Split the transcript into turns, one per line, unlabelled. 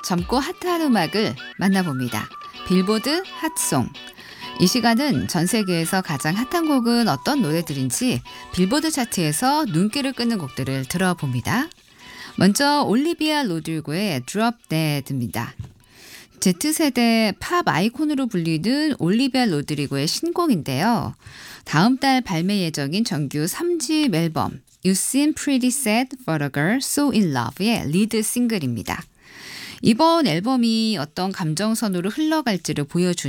젊고 핫한 음악을 만나봅니다. 빌보드 핫송. 이 시간은 전 세계에서 가장 핫한 곡은 어떤 노래들인지 빌보드 차트에서 눈길을 끄는 곡들을 들어봅니다. 먼저 올리비아 로드리고의 Drop Dead입니다. Z세대 팝 아이콘으로 불리는 올리비아 로드리고의 신곡인데요. 다음 달 발매 예정인 정규 3집 앨범 You Seem Pretty Sad for a Girl So In Love의 리드 싱글입니다. 이번 앨범이 어떤 감정선으로 흘러갈지를 보여주는